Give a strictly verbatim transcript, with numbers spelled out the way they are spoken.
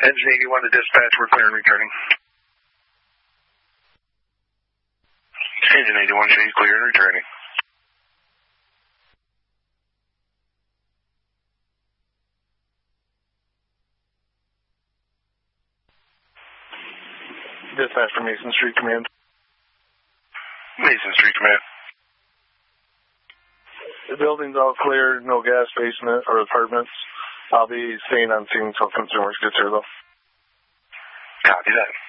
Engine eighty-one to dispatch, we're clear and returning. Engine eighty-one, she's clear and returning. Dispatch from Mason Street Command. Mason Street Command. The building's all clear, no gas basement or apartments. I'll be staying on scene until consumers get here, though. Copy that.